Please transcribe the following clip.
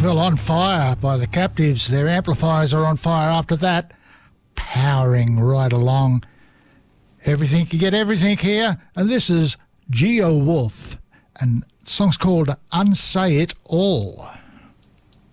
Well, On Fire by the Captives. Their amplifiers are on fire after that. Powering right along. Everything, you get everything here. And this is Geo Wolf. And the song's called Unsay It All.